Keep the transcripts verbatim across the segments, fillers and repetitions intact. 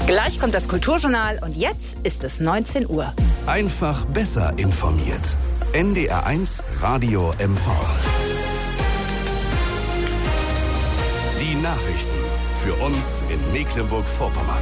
Gleich kommt das Kulturjournal und jetzt ist es neunzehn Uhr. Einfach besser informiert. N D R eins Radio M V. Die Nachrichten für uns in Mecklenburg-Vorpommern.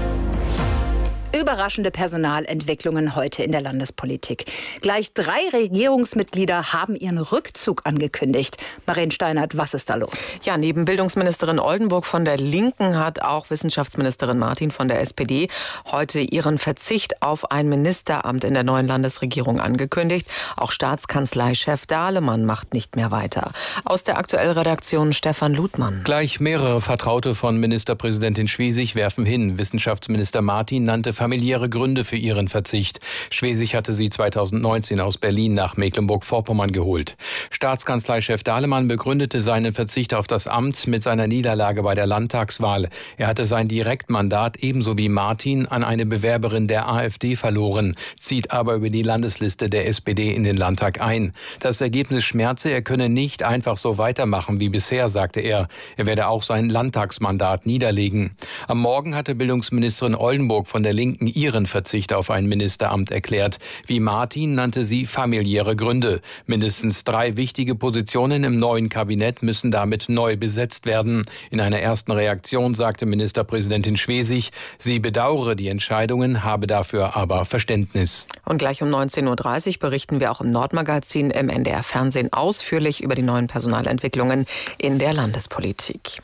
Überraschende Personalentwicklungen heute in der Landespolitik. Gleich drei Regierungsmitglieder haben ihren Rückzug angekündigt. Maren Steinert, was ist da los? Ja, neben Bildungsministerin Oldenburg von der Linken hat auch Wissenschaftsministerin Martin von der S P D heute ihren Verzicht auf ein Ministeramt in der neuen Landesregierung angekündigt. Auch Staatskanzleichef Dahlemann macht nicht mehr weiter. Aus der Aktuellredaktion Stefan Ludmann. Gleich mehrere Vertraute von Ministerpräsidentin Schwesig werfen hin. Wissenschaftsminister Martin nannte familiäre Gründe für ihren Verzicht. Schwesig hatte sie zweitausendneunzehn aus Berlin nach Mecklenburg-Vorpommern geholt. Staatskanzleichef Dahlemann begründete seinen Verzicht auf das Amt mit seiner Niederlage bei der Landtagswahl. Er hatte sein Direktmandat ebenso wie Martin an eine Bewerberin der AfD verloren, zieht aber über die Landesliste der S P D in den Landtag ein. Das Ergebnis schmerze, er könne nicht einfach so weitermachen wie bisher, sagte er. Er werde auch sein Landtagsmandat niederlegen. Am Morgen hatte Bildungsministerin Oldenburg von der Linken ihren Verzicht auf ein Ministeramt erklärt. Wie Martin nannte sie familiäre Gründe. Mindestens drei wichtige Positionen im neuen Kabinett müssen damit neu besetzt werden. In einer ersten Reaktion sagte Ministerpräsidentin Schwesig, sie bedauere die Entscheidungen, habe dafür aber Verständnis. Und gleich um neunzehn Uhr dreißig berichten wir auch im Nordmagazin im N D R Fernsehen ausführlich über die neuen Personalentwicklungen in der Landespolitik.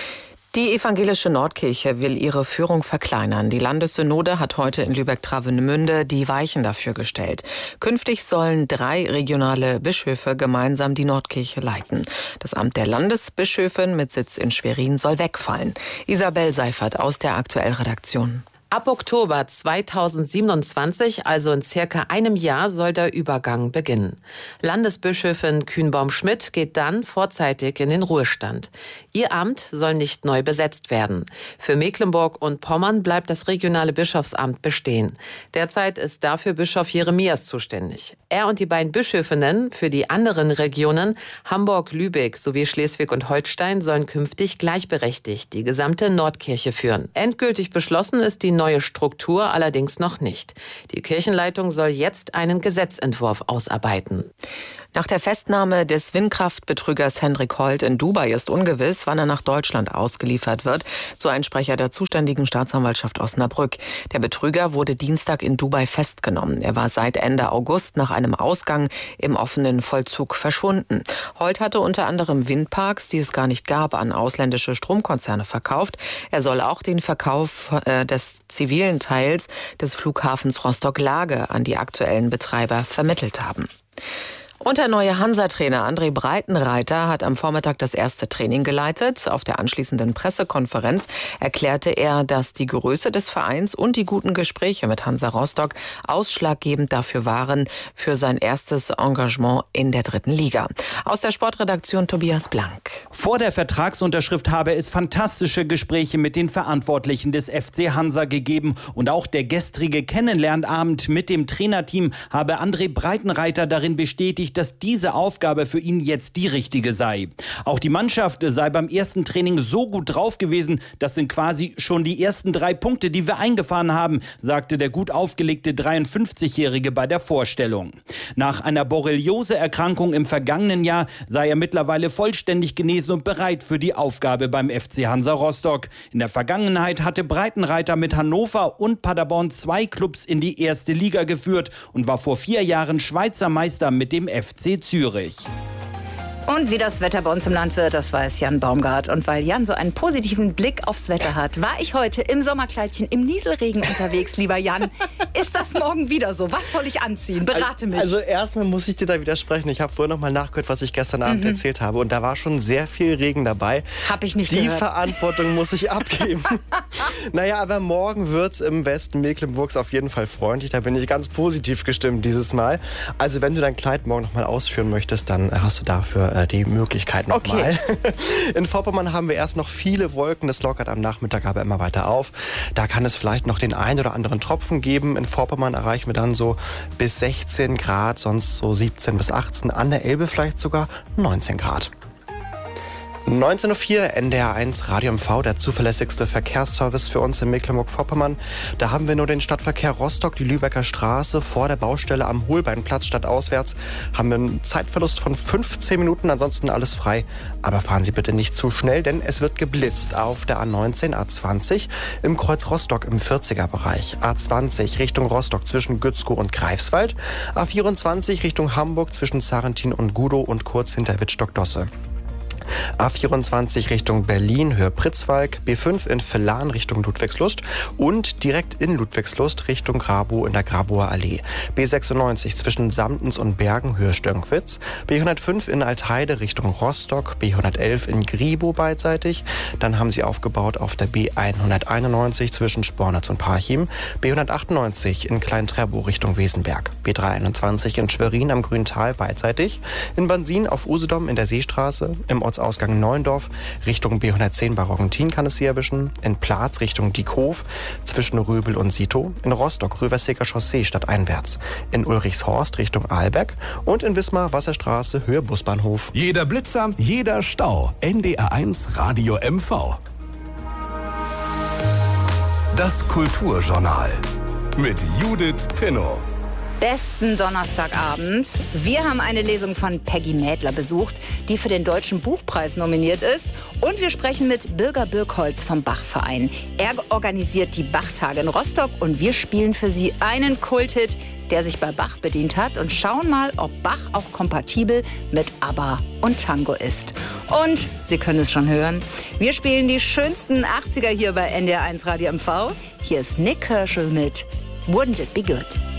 Die evangelische Nordkirche will ihre Führung verkleinern. Die Landessynode hat heute in Lübeck-Travemünde die Weichen dafür gestellt. Künftig sollen drei regionale Bischöfe gemeinsam die Nordkirche leiten. Das Amt der Landesbischöfin mit Sitz in Schwerin soll wegfallen. Isabel Seifert aus der Aktuellredaktion. Ab Oktober zweitausendsiebenundzwanzig, also in circa einem Jahr, soll der Übergang beginnen. Landesbischöfin Kühnbaum-Schmidt geht dann vorzeitig in den Ruhestand. Ihr Amt soll nicht neu besetzt werden. Für Mecklenburg und Pommern bleibt das regionale Bischofsamt bestehen. Derzeit ist dafür Bischof Jeremias zuständig. Er und die beiden Bischöfinnen für die anderen Regionen Hamburg, Lübeck sowie Schleswig und Holstein sollen künftig gleichberechtigt die gesamte Nordkirche führen. Endgültig beschlossen ist die neue Struktur allerdings noch nicht. Die Kirchenleitung soll jetzt einen Gesetzentwurf ausarbeiten. Nach der Festnahme des Windkraftbetrügers Hendrik Holt in Dubai ist ungewiss, wann er nach Deutschland ausgeliefert wird, so ein Sprecher der zuständigen Staatsanwaltschaft Osnabrück. Der Betrüger wurde Dienstag in Dubai festgenommen. Er war seit Ende August nach einem Ausgang im offenen Vollzug verschwunden. Holt hatte unter anderem Windparks, die es gar nicht gab, an ausländische Stromkonzerne verkauft. Er soll auch den Verkauf äh, des zivilen Teils des Flughafens Rostock-Lage an die aktuellen Betreiber vermittelt haben. Und der neue Hansa-Trainer André Breitenreiter hat am Vormittag das erste Training geleitet. Auf der anschließenden Pressekonferenz erklärte er, dass die Größe des Vereins und die guten Gespräche mit Hansa Rostock ausschlaggebend dafür waren für sein erstes Engagement in der dritten Liga. Aus der Sportredaktion Tobias Blank. Vor der Vertragsunterschrift habe es fantastische Gespräche mit den Verantwortlichen des F C Hansa gegeben. Und auch der gestrige Kennenlernabend mit dem Trainerteam habe André Breitenreiter darin bestätigt, dass diese Aufgabe für ihn jetzt die richtige sei. Auch die Mannschaft sei beim ersten Training so gut drauf gewesen, das sind quasi schon die ersten drei Punkte, die wir eingefahren haben, sagte der gut aufgelegte dreiundfünfzigjährige bei der Vorstellung. Nach einer Borreliose-Erkrankung im vergangenen Jahr sei er mittlerweile vollständig genesen und bereit für die Aufgabe beim F C Hansa Rostock. In der Vergangenheit hatte Breitenreiter mit Hannover und Paderborn zwei Clubs in die erste Liga geführt und war vor vier Jahren Schweizer Meister mit dem F C Zürich. Und wie das Wetter bei uns im Land wird, das weiß Jan Baumgart. Und weil Jan so einen positiven Blick aufs Wetter hat, war ich heute im Sommerkleidchen im Nieselregen unterwegs, lieber Jan. Ist das morgen wieder so? Was soll ich anziehen? Berate mich. Also erstmal muss ich dir da widersprechen. Ich habe vorher noch mal nachgehört, was ich gestern Abend mhm. erzählt habe. Und da war schon sehr viel Regen dabei. Hab ich nicht Die gehört. Verantwortung muss ich abgeben. Naja, aber morgen wird es im Westen Mecklenburgs auf jeden Fall freundlich. Da bin ich ganz positiv gestimmt dieses Mal. Also wenn du dein Kleid morgen noch mal ausführen möchtest, dann hast du dafür die Möglichkeit nochmal. Okay. In Vorpommern haben wir erst noch viele Wolken. Das lockert am Nachmittag aber immer weiter auf. Da kann es vielleicht noch den einen oder anderen Tropfen geben. In Vorpommern erreichen wir dann so bis sechzehn Grad, sonst so siebzehn bis achtzehn. An der Elbe vielleicht sogar neunzehn Grad. neunzehn Uhr vier, N D R eins Radio M V, der zuverlässigste Verkehrsservice für uns in Mecklenburg-Vorpommern. Da haben wir nur den Stadtverkehr Rostock, die Lübecker Straße vor der Baustelle am Holbeinplatz stadtauswärts. Haben wir einen Zeitverlust von fünfzehn Minuten, ansonsten alles frei. Aber fahren Sie bitte nicht zu schnell, denn es wird geblitzt auf der A neunzehn, A zwanzig im Kreuz Rostock im vierziger Bereich. A zwanzig Richtung Rostock zwischen Gützkow und Greifswald. A vierundzwanzig Richtung Hamburg zwischen Sarrentin und Gudow und kurz hinter Wittstock-Dosse. A vierundzwanzig Richtung Berlin, Höhe Pritzwalk, B fünf in Villan Richtung Ludwigslust und direkt in Ludwigslust Richtung Grabow in der Grabower Allee. B sechsundneunzig zwischen Samtens und Bergen, Höhe Stönkwitz, B hundertfünf in Altheide Richtung Rostock, B hundertelf in Gribow beidseitig. Dann haben sie aufgebaut auf der B hunderteinundneunzig zwischen Spornitz und Parchim, B hundertachtundneunzig in Klein-Trerbow Richtung Wesenberg, B dreihunderteinundzwanzig in Schwerin am Grüntal beidseitig, in Bansin auf Usedom in der Seestraße, im Ausgang Neuendorf Richtung B hundertzehn bei Roggentin kann es Sie erwischen, in Platz Richtung Diekhof zwischen Röbel und Sito, in Rostock Röverseker Chaussee stadteinwärts, in Ulrichshorst Richtung Ahlberg und in Wismar Wasserstraße Höhe Busbahnhof. Jeder Blitzer, jeder Stau. N D R eins Radio M V. Das Kulturjournal mit Judith Pinnow. Besten Donnerstagabend. Wir haben eine Lesung von Peggy Mädler besucht, die für den Deutschen Buchpreis nominiert ist. Und wir sprechen mit Birger Birkholz vom Bachverein. Er organisiert die Bachtage in Rostock und wir spielen für Sie einen Kulthit, der sich bei Bach bedient hat und schauen mal, ob Bach auch kompatibel mit ABBA und Tango ist. Und Sie können es schon hören, wir spielen die schönsten achtziger hier bei N D R eins Radio M V. Hier ist Nick Kershaw mit Wouldn't It Be Good?